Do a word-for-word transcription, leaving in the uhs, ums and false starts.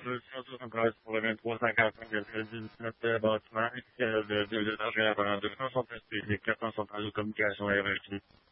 solution soixante-treize pour le vingt-trois cent quarante-cinq dix-neuf bâtiment, de deux étages et la deux cents sont inscrits. Les quatre cents sont en communication R H D.